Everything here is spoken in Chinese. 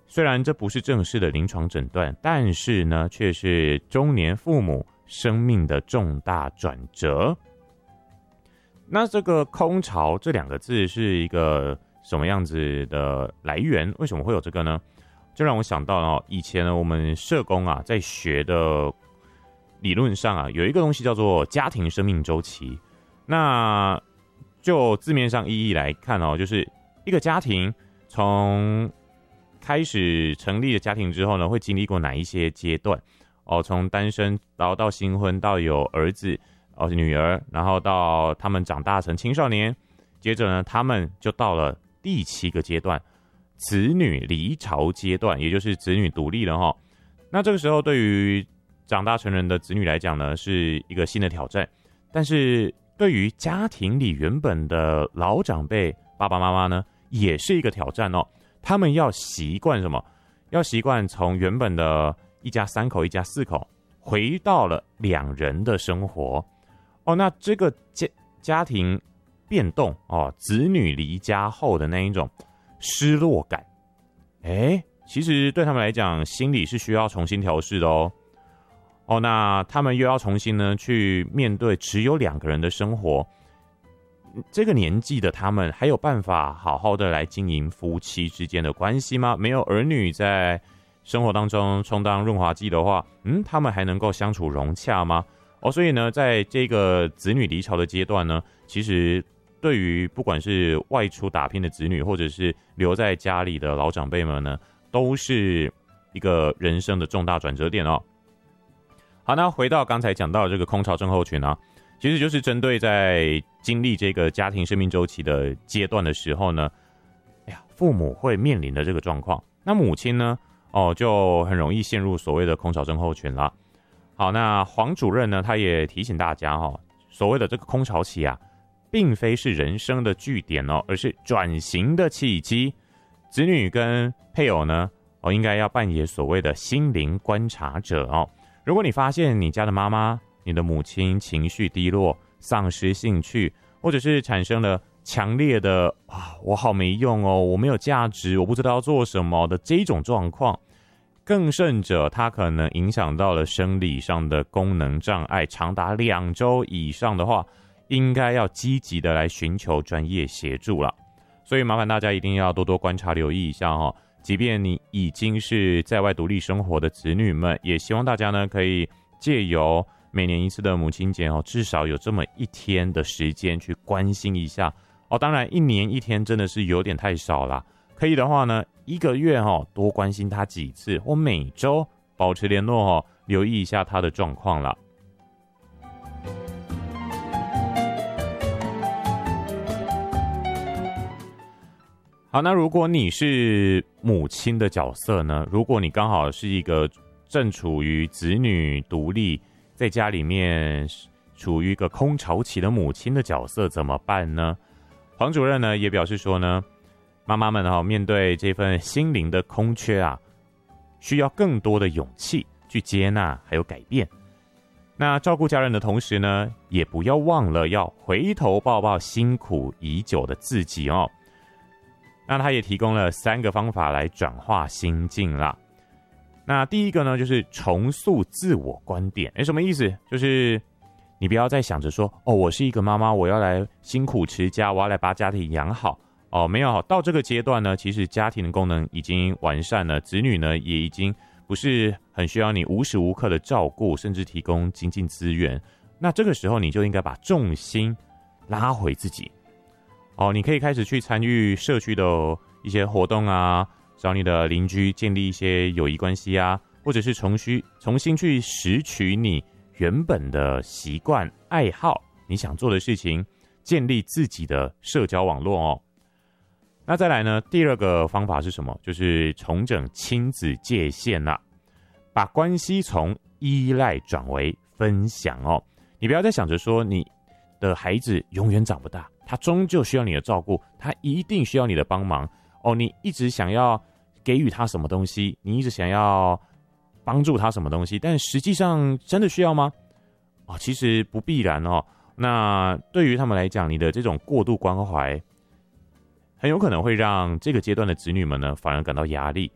虽然这不是正式的临床诊断，但是呢，却是中年父母生命的重大转折。那这个空巢这2个字是一个什么样子的来源？为什么会有这个呢？就让我想到以前呢，我们社工啊在学的理论上啊，有一个东西叫做家庭生命周期。那就字面上意义来看就是一个家庭从开始成立的家庭之后呢，会经历过哪一些阶段？从单身到新婚，到有儿子女儿，然后到他们长大成青少年，接着呢，他们就到了第7个阶段，子女离巢阶段，也就是子女独立了那这个时候对于长大成人的子女来讲呢，是一个新的挑战，但是对于家庭里原本的老长辈爸爸妈妈呢，也是一个挑战他们要习惯什么？要习惯从原本的一家3口、一家4口，回到了2人的生活那这个家庭变动子女离家后的那一种失落感，其实对他们来讲，心理是需要重新调试的那他们又要重新呢去面对只有2个人的生活。这个年纪的他们还有办法好好的来经营夫妻之间的关系吗？没有儿女在生活当中充当润滑剂的话，他们还能够相处融洽吗？所以呢，在这个子女离巢的阶段呢，其实对于不管是外出打拼的子女，或者是留在家里的老长辈们呢，都是一个人生的重大转折点好，那回到刚才讲到的这个空巢症候群其实就是针对在经历这个家庭生命周期的阶段的时候呢，父母会面临的这个状况。那母亲呢，就很容易陷入所谓的空巢症候群啦。好，那黄主任呢，他也提醒大家所谓的这个空巢期并非是人生的据点而是转型的契机。子女跟配偶呢，应该要扮演所谓的心灵观察者如果你发现你家的妈妈、你的母亲情绪低落、丧失兴趣，或者是产生了强烈的我好没用我没有价值，我不知道要做什么的这种状况，更甚者，它可能影响到了生理上的功能障碍，长达2周以上的话，应该要积极的来寻求专业协助了。所以麻烦大家一定要多多观察留意一下即便你已经是在外独立生活的子女们，也希望大家呢可以借由每年1次的母亲节至少有这么1天的时间去关心一下当然1年1天真的是有点太少啦，可以的话呢1个月多关心他几次，或每周保持联络留意一下他的状况啦。好，那如果你是母亲的角色呢？如果你刚好是一个正处于子女独立，在家里面处于一个空巢期的母亲的角色，怎么办呢？黄主任呢也表示说呢，妈妈们面对这份心灵的空缺需要更多的勇气去接纳还有改变。那照顾家人的同时呢，也不要忘了要回头抱抱辛苦已久的自己那他也提供了3个方法来转化心境啦。那第一个呢，就是重塑自我观点。什么意思？就是你不要再想着说我是一个妈妈，我要来辛苦持家，我要来把家庭养好没有，到这个阶段呢，其实家庭的功能已经完善了，子女呢也已经不是很需要你无时无刻的照顾，甚至提供经济资源。那这个时候你就应该把重心拉回自己你可以开始去参与社区的一些活动找你的邻居建立一些友谊关系或者是重新去拾取你原本的习惯、爱好，你想做的事情，建立自己的社交网络那再来呢，第2个方法是什么？就是重整亲子界限把关系从依赖转为分享你不要再想着说你的孩子永远长不大，他终究需要你的照顾，他一定需要你的帮忙你一直想要给予他什么东西，你一直想要帮助他什么东西，但实际上真的需要吗？其实不必然那对于他们来讲，你的这种过度关怀很有可能会让这个阶段的子女们呢反而感到压力